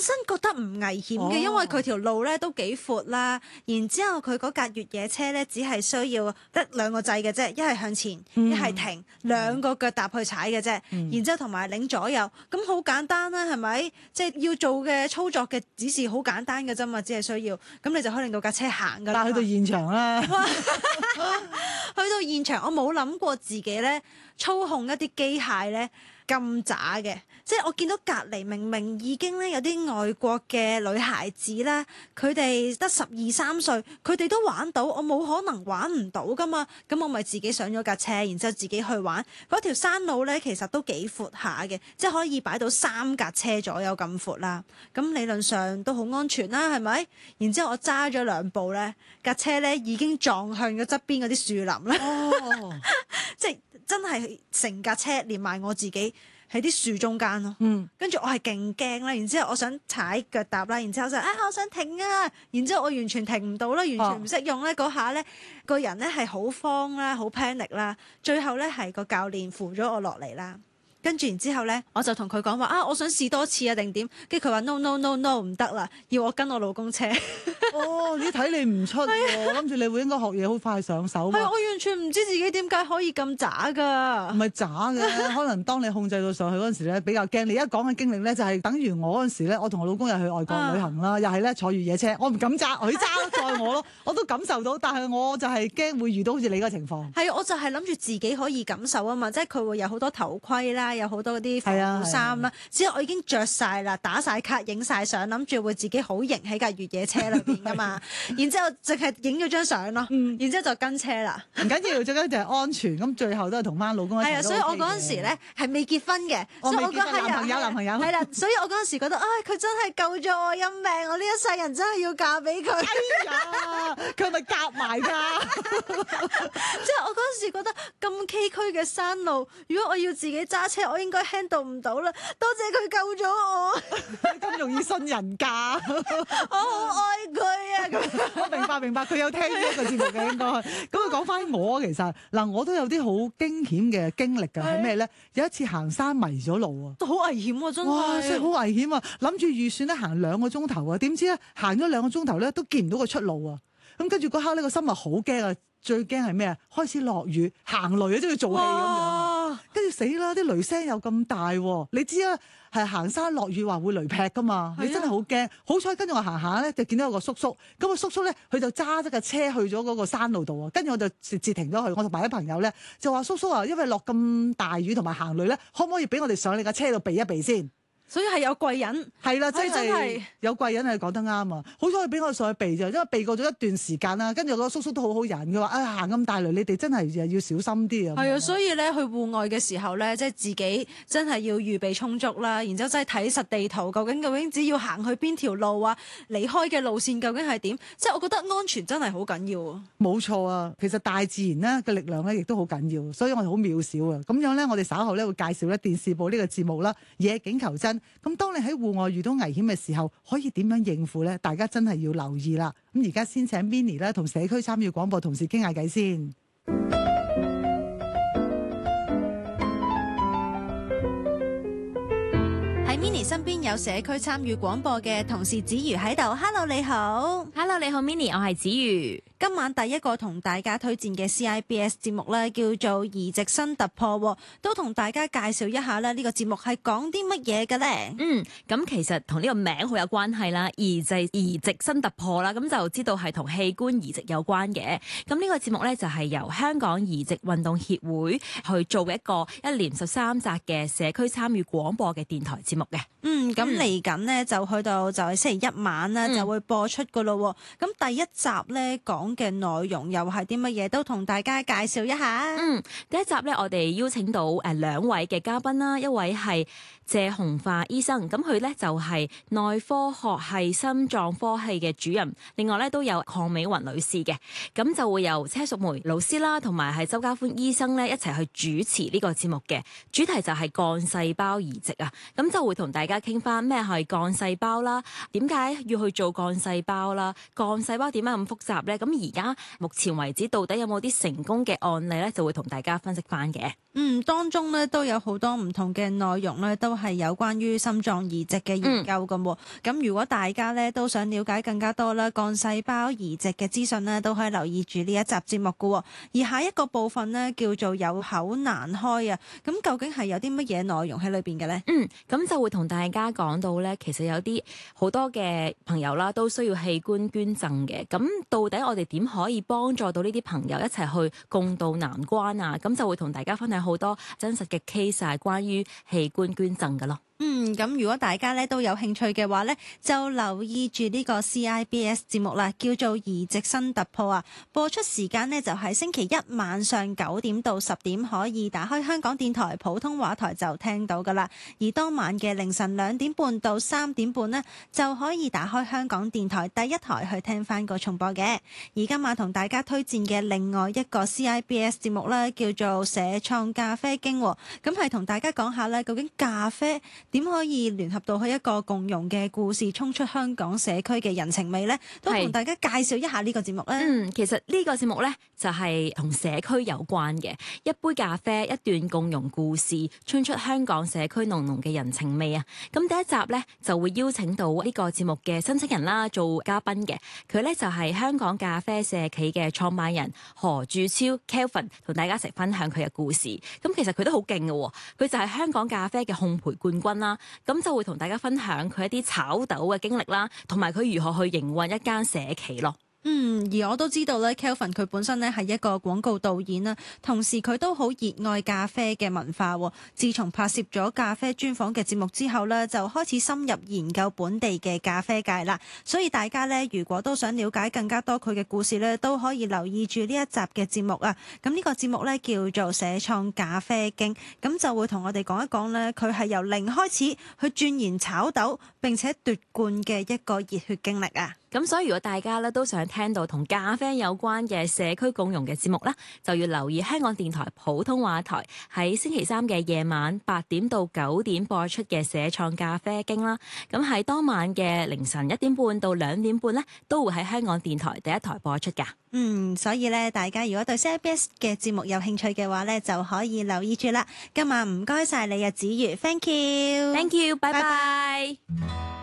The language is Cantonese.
身覺得唔危險嘅，因為佢條路咧都幾闊啦。然之後佢嗰架越野車咧，只係需要得兩個掣嘅啫，一係向前，一係停，兩個腳踏去踩嘅啫。然之後同埋擰左右，咁好簡單啦，係咪？即係要做嘅操作嘅指示好簡單嘅啫嘛，只係需要咁你就可以令到架車行噶啦。 但係去到現場啦， 去到現場，我冇諗過自己咧操控一啲機械咧咁渣嘅，即係我見到隔離明明已經咧有啲外國嘅女孩子啦，佢哋得12、13歲，佢哋都玩到，我冇可能玩唔到噶嘛。咁我咪自己上咗架車，然之後自己去玩。嗰條山路咧其實都幾闊下嘅，即係可以擺到3架車左右咁闊啦。咁理論上都好安全啦，係咪？然之後我揸咗2步咧，架車咧已經撞向咗側邊嗰啲樹林啦。即係真係成架車連埋我自己喺啲樹中間咯。跟住我係勁驚啦，然之後我想踩腳踏啦，然之後就我想停啊，然之後我完全停唔到啦，完全唔識用咧，嗰下咧個人咧係好慌啦，好 panic 啦，最後咧係個教練扶咗我落嚟啦。跟住然之後咧，我就同佢講話我想試多次啊定點，跟住佢話 no 唔得啦，要我跟我老公車。 你睇你唔出喎，我諗住你會應該學嘢好快上手嘛。 係我完全唔知自己點解可以咁渣㗎。 唔係渣嘅，可能當你控制到上去嗰陣時咧，比較驚。你一講嘅經歷咧，就係等於我嗰陣時咧，我同我老公又去外國旅行啦，又係咧坐越野車，我唔敢揸，佢揸載我咯，我都感受到，但係我就係驚會遇到好似你個情況。 係，我就係諗住自己可以感受啊嘛，即係佢會有好多頭盔啦，有好多嗰啲防護衫啦。之後我已經着晒啦，打晒卡，影晒相，諗住會自己好型喺架越野車裏邊㗎嘛。然之後淨係影咗張相咯，然之後就跟車啦。 唔緊要，最緊要就係安全。咁最後都係同翻老公一齊。係啊， 所以我嗰陣時咧係未結婚嘅，所以我嗰係男朋友係啦，所以我嗰陣時覺得佢真係救咗我一命，我呢一世人真係要嫁俾佢。 哎呀，佢係咪夾埋㗎？ 即係我嗰陣時覺得咁崎嶇嘅山路，如果我要自己揸車，我應該 handle 唔到啦。多謝佢救咗我。 咁容易信人㗎？ 我好愛佢啊！ 我明白，佢有聽呢一個節目嘅應該。咁啊講翻我其實嗱，我都有啲好驚險嘅經歷㗎，係咩咧？有一次行山迷咗路啊， 好危險啊！真係， 哇，真係好危險啊！諗住預算咧行2個鐘頭啊，點知咧行咗2個鐘頭咧都見唔到個出路啊！咁跟住嗰刻呢個心啊好驚啊！最驚係咩啊？開始落雨，行雷啊，都要做戲咁樣。跟住死啦！啲雷聲又咁大喎，你知啊，係行山落雨話會雷劈噶嘛？你真係好驚。好彩跟住我行下咧，就見到有個叔叔。咁個叔叔咧，佢就揸咗架車去咗嗰個山路度啊。跟住我就直接停咗佢。我同埋啲朋友咧就話：叔叔啊，因為落咁大雨同埋行雷咧，可唔可以俾我哋上你架車度避一避先？ 所以係有貴人， 係啦，真係有貴人係講得啱啊！好彩佢俾我上去避啫，因為避過咗一段時間啦。跟住個叔叔都好好人，佢話：行咁大雷，你哋真係要小心啲啊！ 係啊，所以咧去戶外嘅時候咧，即係自己真係要預備充足啦。然之後真係睇實地圖，究竟只要行去邊條路啊，離開嘅路線究竟係點？即係我覺得安全真係好緊要啊！ 冇錯啊，其實大自然咧嘅力量咧亦都好緊要，所以我哋好渺小啊。咁樣咧，我哋稍後咧會介紹咧電視部呢個節目啦，野景求真。咁當你喺戶外遇到危險嘅時候，可以點樣應付咧？大家真係要留意啦。咁而家先請 Minnie 咧同社區參與廣播同事傾下偈先。 喺 Minnie 身邊有社區參與廣播嘅同事子瑜喺度。Hello， 你好。 Hello， 你好 Minnie， 我係子瑜。 今晚第一個同大家推薦嘅 CIBS 節目咧，叫做移植新突破，都同大家介紹一下咧。呢個節目係講啲乜嘢嘅咧？ 咁其實同呢個名好有關係啦，移植新突破啦，咁就知道係同器官移植有關嘅。咁呢個節目咧就係由香港移植運動協會去做一個1連13集嘅社區參與廣播嘅電台節目嘅。 咁嚟緊呢，就去到就係星期一晚咧就會播出噶咯。咁第一集咧講嘅內容又係啲乜嘢？都同大家介紹一下。 第一集咧，我哋邀請到2位嘅嘉賓啦，一位係謝紅化醫生，咁佢咧就係內科學系心臟科系嘅主任，另外咧都有鄺美雲女士嘅，咁就會由車淑梅老師啦，同埋係周家歡醫生咧一齊去主持呢個節目嘅，主題就係幹細胞移植啊，咁就會同大家傾翻咩係幹細胞啦，點解要去做幹細胞啦？幹細胞點解咁複雜呢？咁而家目前為止到底有冇啲成功嘅案例呢？就會同大家分析翻嘅。 當中咧都有好多唔同嘅內容咧，都係有關於心臟移植嘅研究㗎喎。咁如果大家咧都想了解更加多啦幹細胞移植嘅資訊咧，都可以留意住呢一集節目㗎喎。而下一個部分呢，叫做有口難開啊，咁究竟係有啲乜嘢內容喺裏邊嘅呢？ 咁就會同大家講到咧，其實有啲好多嘅朋友啦，都需要器官捐贈嘅。咁到底我哋點可以幫助到呢啲朋友一齊去共度難關啊？咁就會同大家分享好多真實嘅 case 係關於器官捐贈嘅咯。 咁如果大家咧都有興趣嘅話咧，就留意住呢個 CIBS 節目啦，叫做移植新突破啊！播出時間呢，就係星期一晚上9點到10點，可以打開香港電台普通話台就聽到噶啦。而當晚嘅凌晨2點半到3點半呢，就可以打開香港電台第一台去聽翻個重播嘅。而今晚同大家推薦嘅另外一個 CIBS 節目咧，叫做社創咖啡經，咁係同大家講下咧，究竟咖啡點可以聯合到去一個共融嘅故事，衝出香港社區嘅人情味呢？都同大家介紹一下呢個節目咧。 其實呢個節目呢，就係同社區有關嘅，一杯咖啡，一段共融故事，衝出香港社區濃濃嘅人情味啊！咁第一集呢，就會邀請到呢個節目嘅申請人啦，做嘉賓嘅。佢呢，就係香港咖啡社企嘅創辦人何柱超 Kelvin， 同大家一齊分享佢嘅故事。咁其實佢都好勁嘅喎，佢就係香港咖啡嘅烘焙冠軍啦。咁就會同大家分享佢一啲炒豆嘅經歷啦，同埋佢如何去營運一間社企咯。 而我都知道咧 Kelvin 佢本身咧係一個廣告導演啦，同時佢都好熱愛咖啡嘅文化。自從拍攝咗咖啡專訪嘅節目之後咧，就開始深入研究本地嘅咖啡界啦。所以大家咧，如果都想了解更加多佢嘅故事咧，都可以留意住呢一集嘅節目啊。咁呢個節目咧叫做社創咖啡經，咁就會同我哋講一講咧，佢係由零開始去鑽研炒豆並且奪冠嘅一個熱血經歷啊！ 咁所以如果大家咧都想聽到同咖啡有關嘅社區共融嘅節目咧，就要留意香港電台普通話台喺星期三嘅夜晚8點到9點播出嘅社創咖啡經啦。咁喺當晚嘅凌晨1點半到2點半咧，都會喺香港電台第一台播出㗎。 所以咧，大家如果對 CIBS 嘅節目有興趣嘅話咧，就可以留意住啦。今晚唔該晒你啊，子瑜 ，thank you， 拜拜。